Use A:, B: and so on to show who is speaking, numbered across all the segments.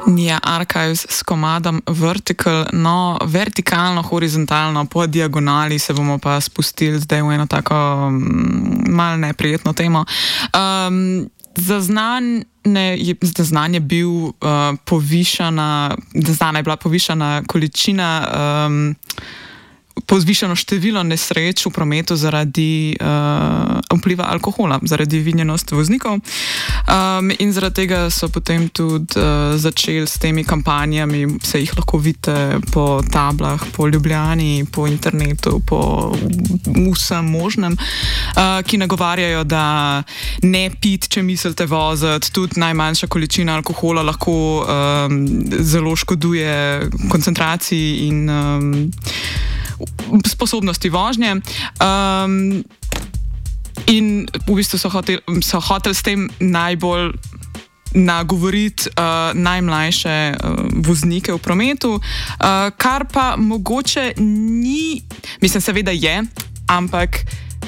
A: Ja, Archives s komadom Vertical, no, vertikalno, horizontalno, po diagonali se bomo pa spustili zdaj v eno tako malo neprijetno temo. Zaznanje je bila povišana količina, pozvišano število nesreč v prometu zaradi vpliva alkohola, zaradi vinjenosti voznikov. In zaradi tega so potem tudi začeli s temi kampanjami, se jih lahko vidite po tablah, po Ljubljani, po internetu, po vsem možnem, ki nagovarjajo, da ne pit, če mislite voziti, tudi najmanjša količina alkohola lahko zelo škoduje koncentraciji in sposobnosti vožnje. In v bistvu so hoteli s tem najbolj nagovoriti najmlajše voznike v prometu, kar pa mogoče ni, mislim, seveda je, ampak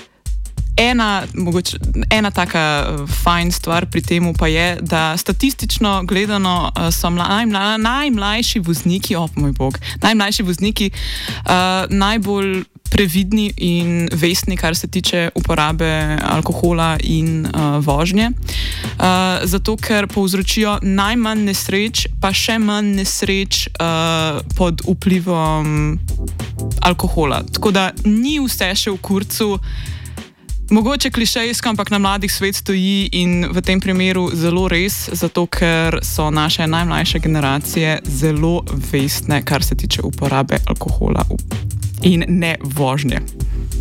A: ena taka fajn stvar pri temu pa je, da statistično gledano so najmlajši vozniki, najmlajši vozniki najbolj previdni in vestni, kar se tiče uporabe alkohola in vožnje. Zato, ker povzročijo najmanj nesreč, pa še manj nesreč pod vplivom alkohola. Tako da ni vse še v kurcu. Mogoče klišejsko, ampak na mladih svet stoji in v tem primeru zelo res, zato ker so naše najmlajše generacije zelo vestne, kar se tiče uporabe alkohola in ne vožnje.